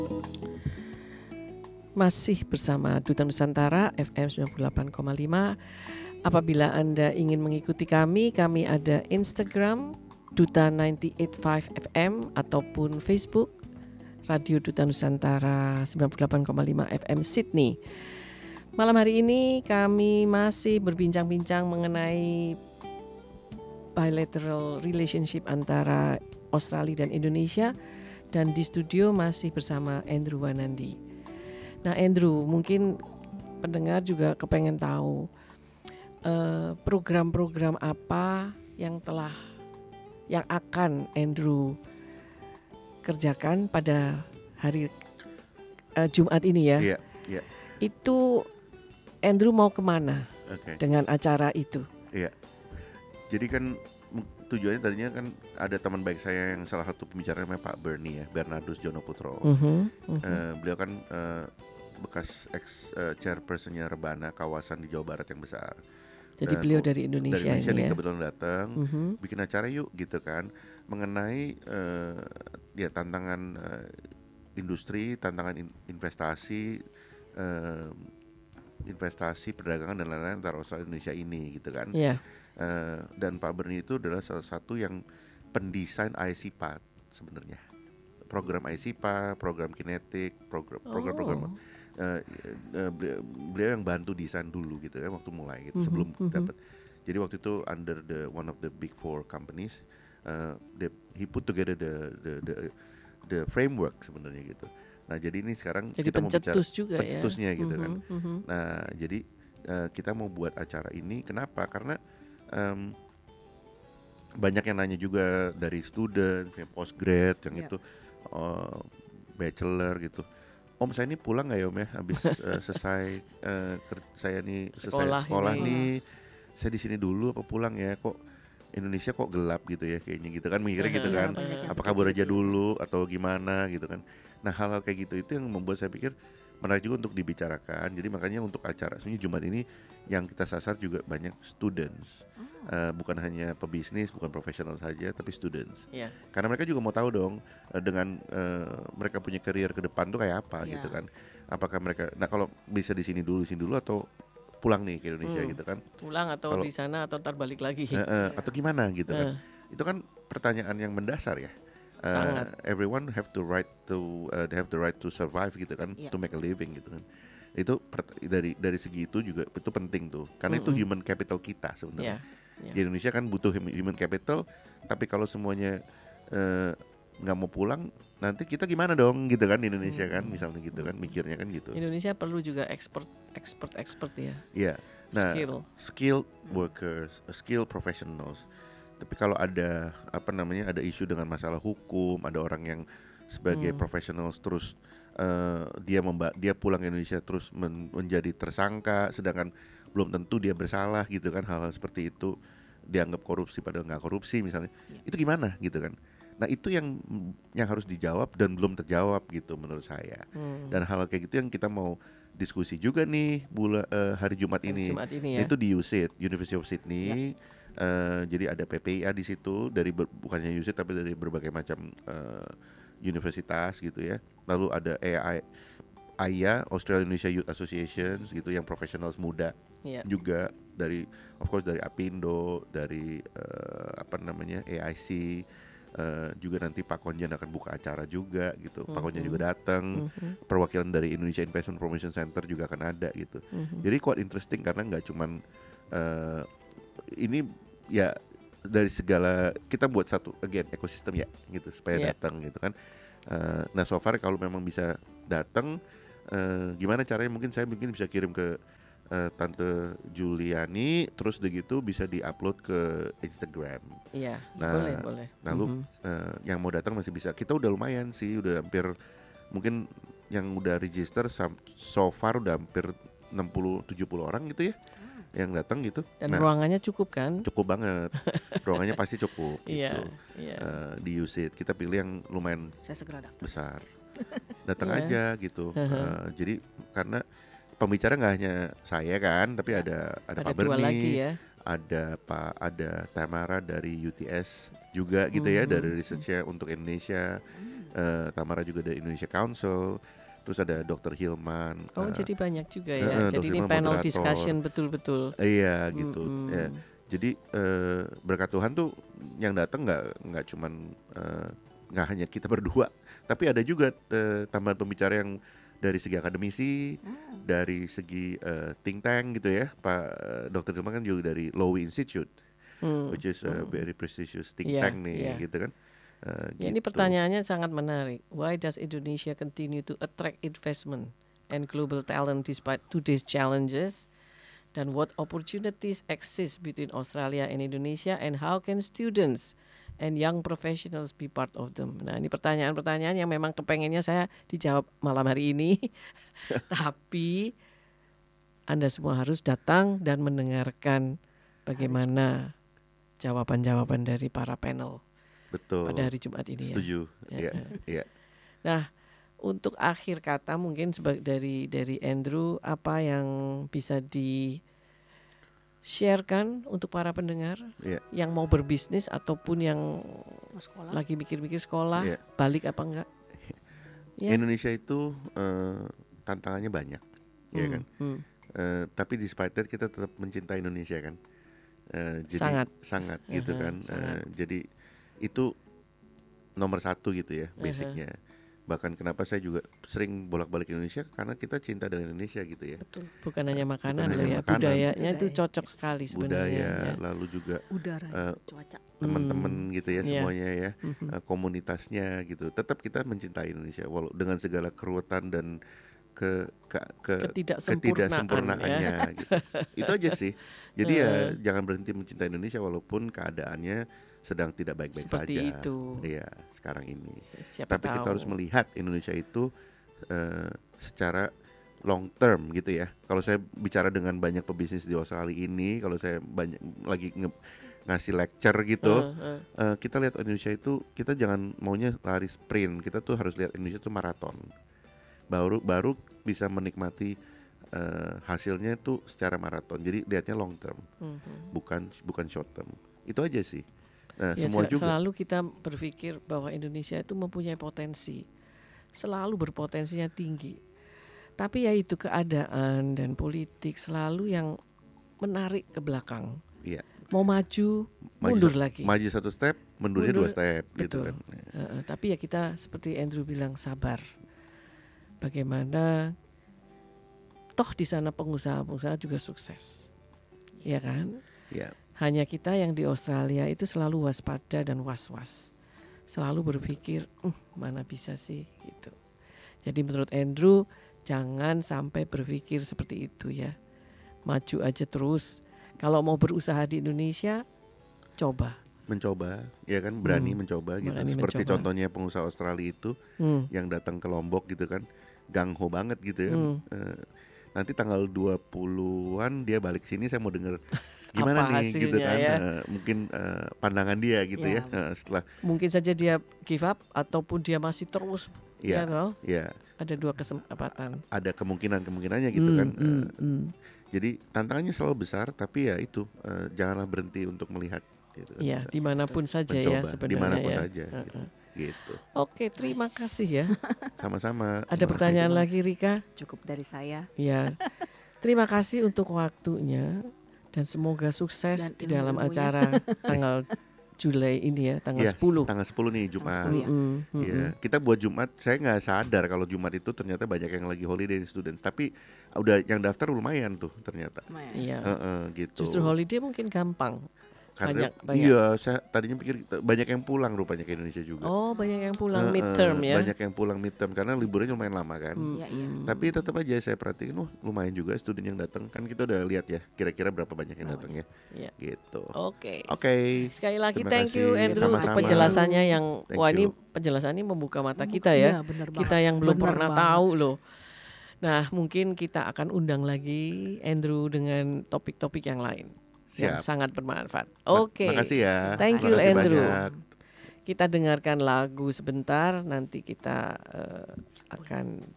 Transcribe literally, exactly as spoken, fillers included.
Masih bersama Duta Nusantara F M sembilan puluh delapan koma lima. Apabila Anda ingin mengikuti kami, kami ada Instagram Duta sembilan delapan lima F M ataupun Facebook Radio Duta Nusantara sembilan puluh delapan koma lima F M Sydney. Malam hari ini kami masih berbincang-bincang mengenai bilateral relationship antara Australia dan Indonesia, dan di studio masih bersama Andrew Wanandi. Nah Andrew, mungkin pendengar juga kepengen tahu uh, program-program apa yang telah yang akan Andrew kerjakan pada hari uh, Jumat ini ya. Iya, iya. Itu Andrew mau kemana Okay. dengan acara itu? Iya. Jadi kan tujuannya tadinya kan ada teman baik saya yang salah satu pembicara namanya Pak Bernie ya, Bernardus Jono Putro. Uh-huh, uh-huh. Uh, beliau kan uh, bekas ex uh, chairpersonnya Rebana kawasan di Jawa Barat yang besar. Jadi Dan beliau dari Indonesia, dari Indonesia ini nih ya. kebetulan datang, Uh-huh. bikin acara yuk gitu kan, mengenai uh, ya tantangan uh, industri, tantangan in- investasi, uh, investasi perdagangan dan lain-lain antara Australia dan Indonesia ini gitu kan. Yeah. Uh, dan Pak Bernie itu adalah salah satu yang pendesain I C P A sebenarnya, program I C P A, program kinetik, program program-program. Oh. Uh, uh, beliau, beliau yang bantu desain dulu gitu kan waktu mulai gitu, Mm-hmm, sebelum mm-hmm. dapat. Jadi waktu itu under the one of the big four companies, uh, they, he put together the the the, the framework sebenarnya gitu. Nah jadi ini sekarang Jadi kita mau bicara pencetus juga pencetusnya ya. gitu Mm-hmm, kan. mm-hmm. Nah jadi uh, kita mau buat acara ini kenapa? Karena um, banyak yang nanya juga dari students yang postgrad yang Yeah. itu uh, bachelor gitu. Om saya ini pulang nggak ya Om ya habis uh, selesai uh, ker- saya nih Sekolah selesai sekolah ini. nih saya di sini dulu apa pulang ya, kok Indonesia kok gelap gitu ya kayaknya gitu kan, mikirnya gitu Iya, kan, banyak yang apa pikir kabur aja gitu ya. dulu atau gimana gitu kan. Nah hal-hal kayak gitu itu yang membuat saya pikir menarik juga untuk dibicarakan. Jadi makanya untuk acara sebenarnya Jumat ini yang kita sasar juga banyak students. Uh, bukan hanya pebisnis, bukan profesional saja, tapi students. Iya. Karena mereka juga mau tahu dong uh, dengan uh, mereka punya career ke depan tuh kayak apa Iya. gitu kan. Apakah mereka, nah kalau bisa di sini dulu, di sini dulu atau pulang nih ke Indonesia Hmm. gitu kan. Pulang atau Kalau- di sana atau ntar balik lagi. Uh, uh, atau gimana gitu kan. Eh, Itu kan pertanyaan yang mendasar ya. Uh, Sangat. everyone have to right to uh, they have the right to survive gitu kan, Iya. to make a living gitu kan. Itu per- dari dari segi itu juga itu penting tuh. Karena itu Mm-mm. human capital kita sebenarnya. Iya. Iya. Di Indonesia kan butuh hum- human capital, tapi kalau semuanya eh, nggak mau pulang, nanti kita gimana dong gitu kan di Indonesia kan, misalnya gitu kan, mikirnya kan gitu. Indonesia perlu juga expert expert expert ya. Iya. Nah, Skill. skilled workers, uh, skilled professionals. Tapi kalau ada apa namanya, ada isu dengan masalah hukum, ada orang yang sebagai Hmm. professionals terus eh, dia memba- dia pulang ke Indonesia terus men- menjadi tersangka, sedangkan belum tentu dia bersalah gitu kan, hal-hal seperti itu dianggap korupsi padahal nggak korupsi misalnya. Iya. Itu gimana gitu kan? Nah itu yang yang harus dijawab dan belum terjawab gitu menurut saya. Hmm. Dan hal kayak gitu yang kita mau diskusi juga nih bulan eh, hari Jumat Hari ini. Jumat ini ya. Itu di U S I D, University of Sydney. Eh, jadi ada P P I A di situ dari ber- bukannya U S I D tapi dari berbagai macam eh, universitas gitu ya. Lalu ada A I A I A, Australia Indonesia Youth Associations gitu yang profesional muda Iya. juga, dari of course dari Apindo, dari eh, apa namanya A I C. Uh, juga nanti Pak Konjan akan buka acara juga gitu. Pak Konjan juga datang. Mhm. Perwakilan dari Indonesia Investment Promotion Center juga akan ada gitu. Mhm. Jadi quite interesting karena nggak cuman uh, ini ya dari segala, kita buat satu again ekosistem ya gitu supaya Yeah. datang gitu kan. Uh, nah so far kalau memang bisa datang, uh, gimana caranya, mungkin saya mungkin bisa kirim ke uh, Tante Juliani, terus udah gitu bisa diupload ke Instagram. Iya. Nah, boleh boleh. Nah lu Mhm. uh, yang mau datang masih bisa. Kita udah lumayan sih, udah hampir mungkin yang udah register sam- so far udah hampir enam puluh tujuh puluh orang gitu ya yang datang gitu. Dan Nah, ruangannya cukup kan? cukup banget. Ruangannya pasti cukup Iya. gitu. Iya. Uh, di U S I D kita pilih yang lumayan Saya segera daftar. besar. Datang Iya. aja gitu. Uh-huh. Uh, jadi karena pembicara nggak hanya saya kan, tapi Ya. ada ada, Ada Pak dua Bernie, lagi ya. ada Pak ada Tamara dari U T S juga gitu ya, Mhm. dari researchnya untuk Indonesia. uh, Tamara juga dari Indonesia Council, terus ada dokter Hilman. Oh, uh, jadi banyak juga ya. uh, uh, Jadi dokter ini Hilman panel moderator. discussion betul-betul. Iya gitu. Mm-mm. Ya. Jadi uh, berkat Tuhan tuh yang datang nggak nggak cuman uh, nggak hanya kita berdua, tapi ada juga uh, tambahan pembicara yang dari segi akademisi, Hmm. dari segi uh, think tank gitu ya. Pak uh, dokter Hilman kan juga dari Lowy Institute, Hmm. which is a Hmm. very prestigious think Iya, tank nih, iya. gitu kan. Uh, Ya, ini gitu. pertanyaannya sangat menarik. Why does Indonesia continue to attract investment and global talent despite today's challenges? Dan what opportunities exist between Australia and Indonesia, and how can students and young professionals be part of them? Nah, ini pertanyaan-pertanyaan yang memang kepengennya saya dijawab malam hari ini. Tapi Anda semua harus datang dan mendengarkan bagaimana jawaban-jawaban dari para panel Betul. pada hari Jumat ini ya. Setuju. Ya, Iya, ya. iya. Nah, untuk akhir kata mungkin sebagai dari dari Andrew, apa yang bisa di sharekan untuk para pendengar Iya. yang mau berbisnis ataupun yang Mau sekolah. lagi mikir-mikir sekolah, Iya. balik apa enggak? Ya. Indonesia itu uh, tantangannya banyak, ya Hmm, kan. hmm. Uh, tapi despite that kita tetap mencintai Indonesia kan. Uh, jadi Sangat. sangat gitu Uh-huh, kan. Uh, sangat. jadi itu nomor satu gitu ya Uh-huh. basicnya. Bahkan kenapa saya juga sering bolak-balik Indonesia karena kita cinta dengan Indonesia gitu ya. Betul. Bukan hanya makanan Bukan loh hanya ya, makanan. budayanya itu Budaya. cocok sekali sebenarnya. Budaya, ya. lalu juga Udara, Uh, cuaca. teman-teman Hmm, gitu ya iya. semuanya ya. Mhm. uh, komunitasnya gitu. Tetap kita mencintai Indonesia walau dengan segala keruwetan dan ke ke, ke Ketidaksempurnaan, ketidaksempurnaannya ya. gitu. Itu aja sih. Jadi ya Eh. jangan berhenti mencintai Indonesia walaupun keadaannya sedang tidak baik-baik Seperti saja. itu. Iya, sekarang ini. Siapa Tapi kita tahu. harus melihat Indonesia itu eh, secara long term gitu ya. Kalau saya bicara dengan banyak pebisnis di Australia ini, kalau saya banyak lagi nge- ngasih lecture gitu, Uh, uh. eh, kita lihat Indonesia itu kita jangan maunya lari sprint, kita tuh harus lihat Indonesia itu maraton. Baru baru bisa menikmati eh, hasilnya itu secara maraton. Jadi lihatnya long term, Mhm. bukan bukan short term. Itu aja sih. Nah, Ya, semua sel- juga. selalu kita berpikir bahwa Indonesia itu mempunyai potensi, selalu berpotensinya tinggi. Tapi ya itu keadaan dan politik selalu yang menarik ke belakang. Iya. Mau maju, Maju mundur sa- lagi. Maju satu step, mundurnya Mundur, dua step gitu betul. kan. Heeh, tapi ya kita seperti Andrew bilang sabar. Bagaimana toh di sana pengusaha-pengusaha juga sukses, ya kan? Ya, Hanya kita yang di Australia itu selalu waspada dan was-was, selalu berpikir, "Uh, mana bisa sih?" gitu. Jadi menurut Andrew jangan sampai berpikir seperti itu ya, maju aja terus. Kalau mau berusaha di Indonesia, coba. mencoba, ya kan, berani Hmm, mencoba gitu. berani Seperti mencoba. contohnya pengusaha Australia itu Hmm. yang datang ke Lombok gitu kan, gangho banget gitu ya. Hmm. Eh, nanti tanggal dua puluhan dia balik sini, saya mau denger gimana Apa nih gitu hasilnya kan. ya? Eh, mungkin eh, pandangan dia gitu ya. Ya. Eh, setelah Mungkin saja dia give up ataupun dia masih terus. Iya. Ya, toh? ya Ada dua kesempatan. ada kemungkinan-kemungkinannya gitu Hmm, kan. hmm, Eh, hmm. Jadi tantangannya selalu besar, tapi ya itu eh, janganlah berhenti untuk melihat gitu. kan. Iya, dimanapun saja ya Mencoba, sebenarnya dimanapun ya. saja gitu. Heeh. Gitu. Oke, terima kasih ya. Sama-sama. Ada Terima pertanyaan kasih. lagi Rika? Cukup dari saya. Ya. Terima kasih untuk waktunya dan semoga sukses Dan di dalam ilmu-ilmunya. acara tanggal Juli ini ya, tanggal Yes, sepuluh. tanggal sepuluh nih Jumat. sepuluh ya. Mm-mm, mm-mm. Iya, kita buat Jumat, saya nggak sadar kalau Jumat itu ternyata banyak yang lagi holiday students, tapi udah yang daftar lumayan tuh ternyata. Lumayan. Iya. Heeh, gitu. Justru holiday mungkin gampang. Karena banyak- banyak. iya, saya tadinya pikir banyak yang pulang rupanya ke Indonesia juga. Oh, banyak yang pulang Heeh, midterm ya. Banyak yang pulang midterm karena liburnya lumayan lama kan. Mm, Iya, iya. mm. Tapi tetap aja saya perhatiin, wah lumayan juga student yang datang. Kan kita udah lihat ya, kira-kira berapa banyak yang datang ya. Iya. Gitu. Oke. Oke. Sekali lagi terima thank you kasih. Andrew untuk Sama-sama. penjelasannya yang Thank wah ini you. penjelasannya membuka mata Membuka- kita ya. iya, bener Kita banget. yang belum Bener pernah banget. tahu loh. Nah, mungkin kita akan undang lagi Andrew dengan topik-topik yang lain yang Siap. sangat bermanfaat. Ma- Oke. Makasih ya. Thank you, Makasih Andrew. banyak. Kita dengarkan lagu sebentar, nanti kita eh, akan